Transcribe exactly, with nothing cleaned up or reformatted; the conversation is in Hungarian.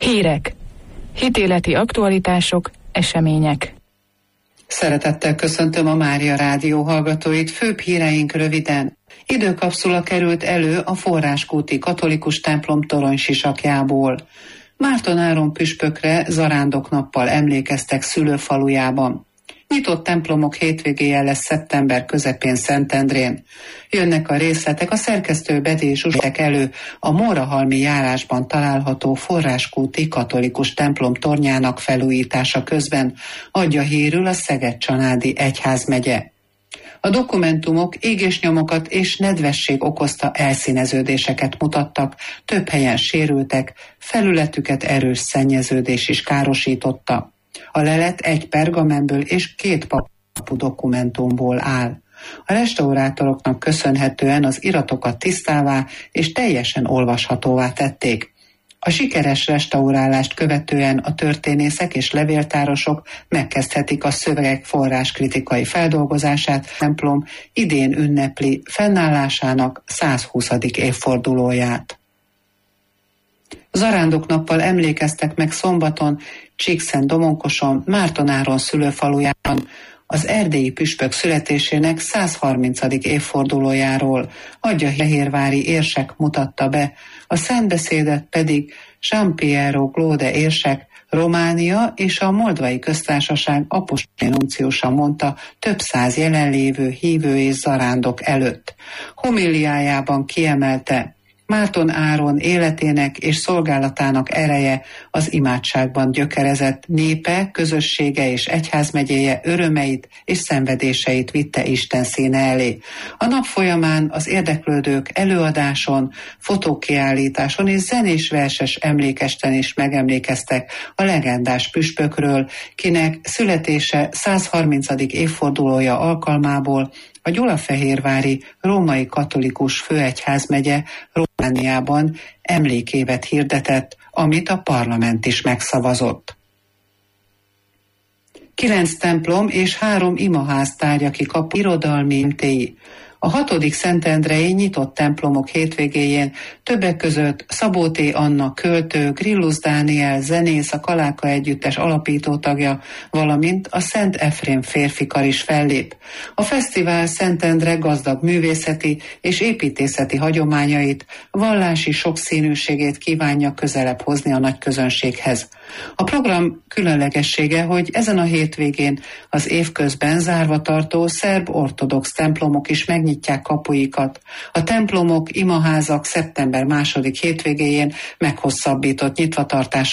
Hírek, hitéleti aktualitások, események. Szeretettel köszöntöm a Mária Rádió hallgatóit, főbb híreink röviden. Időkapszula került elő a Forráskúti katolikus templom toronysisakjából. Márton Áron püspökre zarándoknappal emlékeztek szülőfalujában. Nyitott templomok hétvégéje lesz szeptember közepén Szentendrén. Jönnek a részletek, a szerkesztő Bedé Zsuzsák elő a Mórahalmi járásban található Forráskúti katolikus templom tornyának felújítása közben, adja hírül a Szeged-Csanádi egyházmegye. A dokumentumok égésnyomokat és nedvesség okozta elszíneződéseket mutattak, több helyen sérültek, felületüket erős szennyeződés is károsította. A lelet egy pergamenből és két papú dokumentumból áll. A restaurátoroknak köszönhetően az iratokat tisztává és teljesen olvashatóvá tették. A sikeres restaurálást követően a történészek és levéltárosok megkezdhetik a szövegek forráskritikai feldolgozását. A templom idén ünnepli fennállásának százhuszadik évfordulóját. Zarándoknappal emlékeztek meg szombaton Csíkszentdomonkoson, Márton Áron szülőfalujában az erdélyi püspök születésének százharmincadik évfordulójáról, adja fehérvári érsek mutatta be, a szentbeszédet pedig Gian-Piero Glode érsek, Románia és a Moldvai Köztársaság apostoli nunciusa mondta több száz jelenlévő hívő és zarándok előtt. Homiliájában kiemelte, Márton Áron életének és szolgálatának ereje az imádságban gyökerezett, népe, közössége és egyházmegyéje örömeit és szenvedéseit vitte Isten színe elé. A nap folyamán az érdeklődők előadáson, fotókiállításon és zenés verses emlékesten is megemlékeztek a legendás püspökről, kinek születése százharmincadik évfordulója alkalmából a gyulafehérvári római katolikus főegyházmegye Romániában emlékévet hirdetett, amit a parlament is megszavazott. Kilenc templom és három imaház tárja ki kapu irodalmi intéi. A hatodik szentendrei nyitott templomok hétvégéjén többek között Szabó T. Anna költő, Grillus Dániel zenész, a Kaláka együttes alapítótagja, valamint a Szent Efrém férfikar is fellép. A fesztivál Szentendre gazdag művészeti és építészeti hagyományait, vallási sokszínűségét kívánja közelebb hozni a nagy közönséghez. A program különlegessége, hogy ezen a hétvégén az évközben zárva tartó szerb ortodox templomok is megnyitják kapuikat. A templomok, imaházak szeptember második hétvégéjén meghosszabbított nyitvatartás